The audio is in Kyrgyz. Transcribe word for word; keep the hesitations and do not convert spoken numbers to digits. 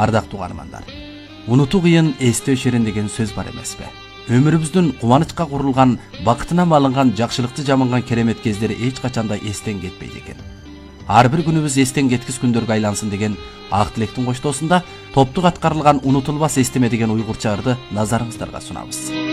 Ардактуу каармандар, унутуу кыйын, эстөө шерин деген сөз бар эмеспи? Өмүрүбүздүн кубанычка курулган, бакытына малынган, жакшылыкты жаманган керемет кездери эч качанда эстен кетпейт экен. Ар бир күнүбүз эстен кеткис күндөргө айлансын деген ак тилектин коштоосунда топтук аткарылган унутулбас эстеме деген уйгурча ырды назарыңыздарга сунабыз.